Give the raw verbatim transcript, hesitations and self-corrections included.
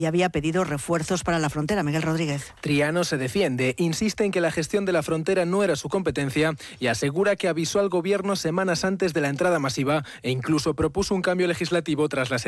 y había pedido refuerzos para la frontera. Miguel Rodríguez. Triano se defiende, insiste en que la gestión de la frontera no era su competencia y asegura que avisó al gobierno semanas antes de la entrada masiva e incluso propuso un cambio legislativo tras las